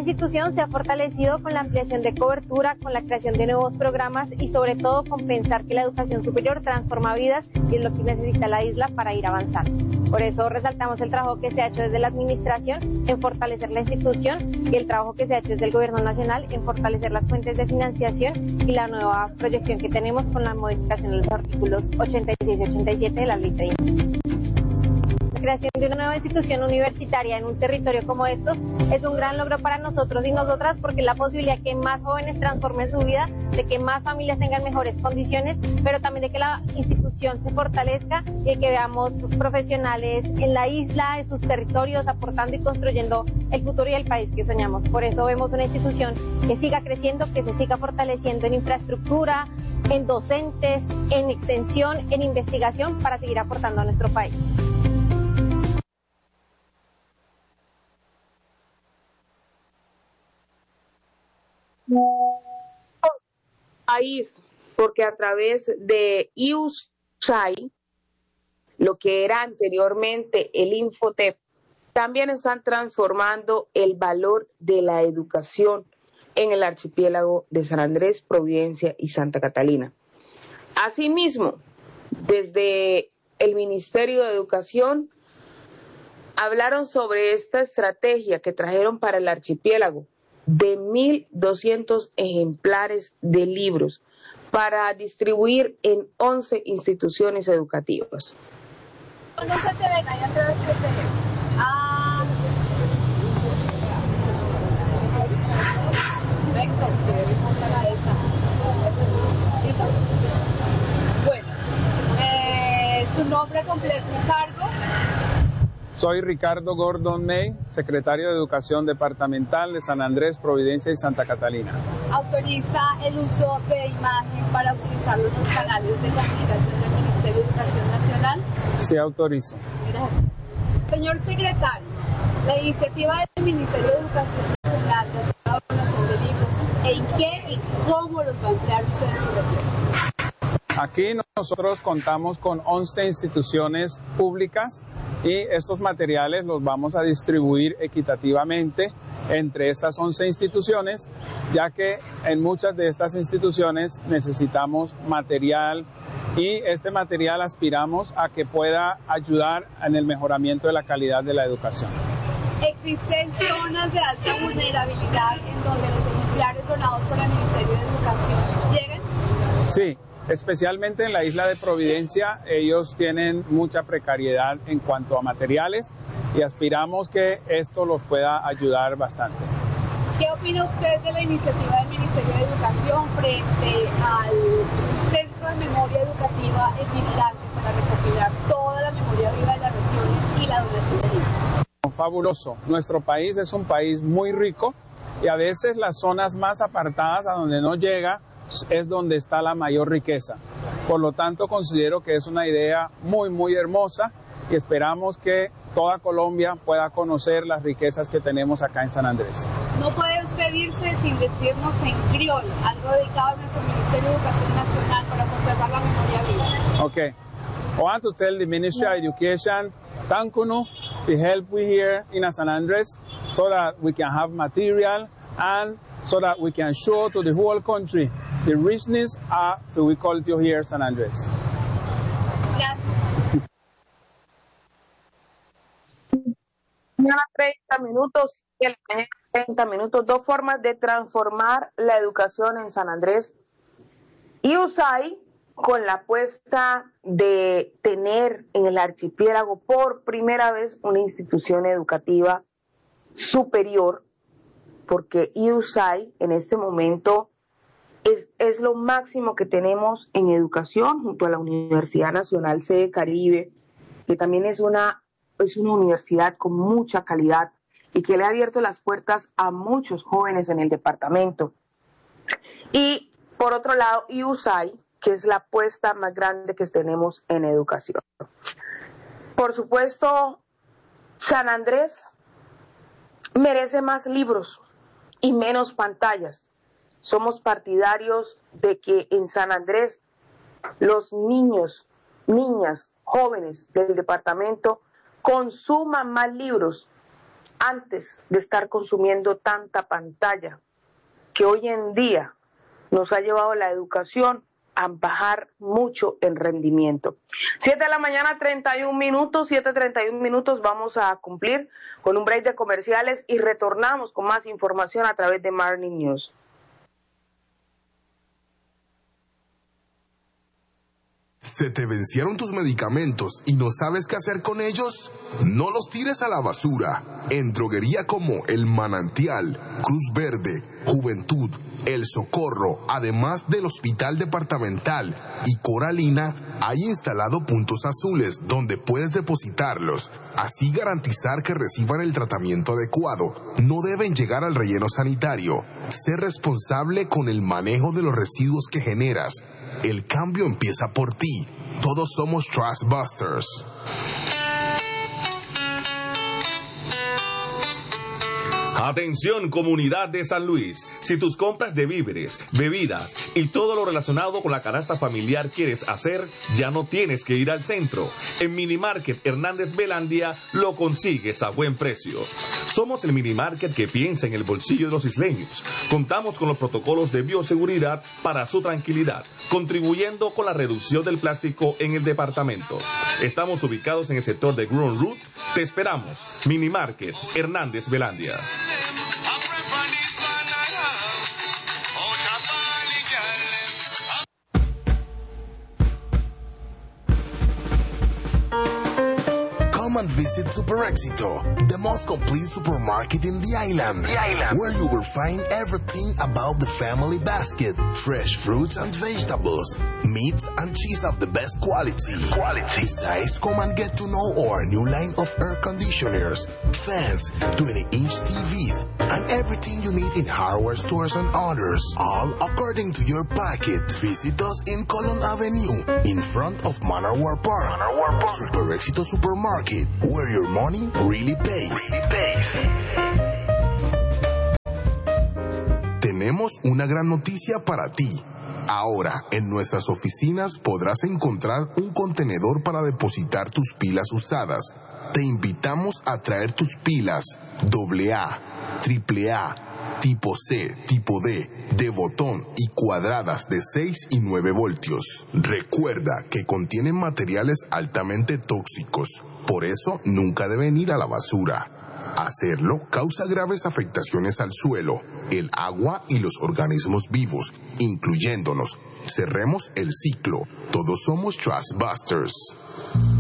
institución se ha fortalecido con la ampliación de cobertura, con la creación de nuevos programas y sobre todo con pensar que la educación superior transforma vidas y es lo que necesita la isla para ir avanzando. Por eso resaltamos el trabajo que se ha hecho desde la administración en fortalecer la institución y el trabajo que se ha hecho desde el gobierno nacional en fortalecer las fuentes de financiación y la nueva proyección que tenemos con la modificación de los artículos 86 y 87 de la Ley 30. La creación de una nueva institución universitaria en un territorio como estos es un gran logro para nosotros y nosotras porque es la posibilidad de que más jóvenes transformen su vida, de que más familias tengan mejores condiciones, pero también de que la institución se fortalezca y de que veamos profesionales en la isla, en sus territorios, aportando y construyendo el futuro y el país que soñamos. Por eso vemos una institución que siga creciendo, que se siga fortaleciendo en infraestructura, en docentes, en extensión, en investigación para seguir aportando a nuestro país. País, porque a través de IUSAI, lo que era anteriormente el Infotep, también están transformando el valor de la educación en el archipiélago de San Andrés, Providencia y Santa Catalina. Asimismo, desde el Ministerio de Educación hablaron sobre esta estrategia que trajeron para el archipiélago de 1.200 ejemplares de libros para distribuir en 11 instituciones educativas. No se te ven, ahí atrás que te ven. Correcto, ¿listo? Bueno, su nombre completo y cargo. Soy Ricardo Gordon May, secretario de Educación Departamental de San Andrés, Providencia y Santa Catalina. ¿Autoriza el uso de imagen para utilizarlo en los canales de comunicación del Ministerio de Educación Nacional? Sí, autorizo. Gracias. Señor secretario, la iniciativa del Ministerio de Educación Nacional de hacer la donación de libros, ¿en qué y cómo los va a emplear usted en su región? Aquí nosotros contamos con 11 instituciones públicas y estos materiales los vamos a distribuir equitativamente entre estas 11 instituciones, ya que en muchas de estas instituciones necesitamos material y este material aspiramos a que pueda ayudar en el mejoramiento de la calidad de la educación. ¿Existen zonas de alta vulnerabilidad en donde los ejemplares donados por el Ministerio de Educación lleguen? Sí. Especialmente en la isla de Providencia, ellos tienen mucha precariedad en cuanto a materiales y aspiramos que esto los pueda ayudar bastante. ¿Qué opina usted de la iniciativa del Ministerio de Educación frente al Centro de Memoria Educativa Itinerante para recopilar toda la memoria viva de las regiones y la donación de libros? Fabuloso. Nuestro país es un país muy rico y a veces las zonas más apartadas a donde no llega es donde está la mayor riqueza. Por lo tanto, considero que es una idea muy hermosa y esperamos que toda Colombia pueda conocer las riquezas que tenemos acá en San Andrés. No puede usted irse sin decirnos en criollo, algo dedicado a nuestro Ministerio de Educación Nacional para conservar la memoria viva. Okay. I want to tell the Ministry of Education, thank you to help we here in San Andrés so that we can have material and so that we can show to the whole country the richness of the we culture here in San Andrés. Gracias. 30 minutos, 30 minutos, dos formas de transformar la educación en San Andrés. IUSAI, con la apuesta de tener en el archipiélago por primera vez una institución educativa superior, porque IUSAI en este momento es lo máximo que tenemos en educación junto a la Universidad Nacional Sede Caribe, que también es una universidad con mucha calidad y que le ha abierto las puertas a muchos jóvenes en el departamento. Y por otro lado, IUSAI, que es la apuesta más grande que tenemos en educación. Por supuesto, San Andrés merece más libros y menos pantallas. Somos partidarios de que en San Andrés los niños, niñas, jóvenes del departamento consuman más libros antes de estar consumiendo tanta pantalla que hoy en día nos ha llevado la educación a bajar mucho en rendimiento. 7 de la mañana, 31 minutos, 7:31 minutos, vamos a cumplir con un break de comerciales y retornamos con más información a través de Morning News. ¿Se te vencieron tus medicamentos y no sabes qué hacer con ellos? No los tires a la basura. En droguería como El Manantial, Cruz Verde, Juventud, El Socorro, además del Hospital Departamental y Coralina, hay instalado puntos azules donde puedes depositarlos. Así garantizar que reciban el tratamiento adecuado. No deben llegar al relleno sanitario. Sé responsable con el manejo de los residuos que generas. El cambio empieza por ti. Todos somos Trash Busters. Atención, comunidad de San Luis. Si tus compras de víveres, bebidas y todo lo relacionado con la canasta familiar quieres hacer, ya no tienes que ir al centro. En Minimarket Hernández Belandia lo consigues a buen precio. Somos el Minimarket que piensa en el bolsillo de los isleños. Contamos con los protocolos de bioseguridad para su tranquilidad, contribuyendo con la reducción del plástico en el departamento. Estamos ubicados en el sector de Gruen Route. Te esperamos. Minimarket Hernández Belandia. Come and visit Super Éxito, the most complete supermarket in the island, where you will find everything about the family basket, fresh fruits and vegetables, meats and cheese of the best quality. Besides, come and get to know our new line of air conditioners, fans, 20-inch TVs, and everything you need in hardware stores and others, all according to your packet. Visit us in Colon Avenue, in front of Manor War Park. Super Éxito Supermarket, where your money really pays. Tenemos una gran noticia para ti. Ahora, en nuestras oficinas podrás encontrar un contenedor para depositar tus pilas usadas. Te invitamos a traer tus pilas AA, AAA, tipo C, tipo D, de botón y cuadradas de 6 y 9 voltios. Recuerda que contienen materiales altamente tóxicos, por eso nunca deben ir a la basura. Hacerlo causa graves afectaciones al suelo, el agua y los organismos vivos, incluyéndonos. Cerremos el ciclo. Todos somos Trash Busters.